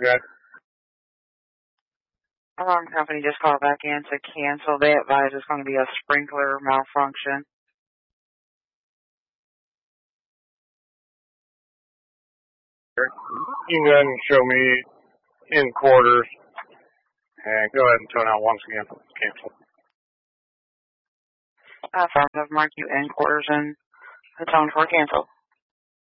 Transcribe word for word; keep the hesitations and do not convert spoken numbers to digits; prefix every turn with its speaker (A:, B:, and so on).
A: good.
B: Alarm company just called back in to cancel. They advise it's going to be a sprinkler malfunction.
A: You can go ahead and show me in quarters. And go ahead and tone out once again. Cancel.
B: Affirmative, mark you in quarters and the tone for cancel.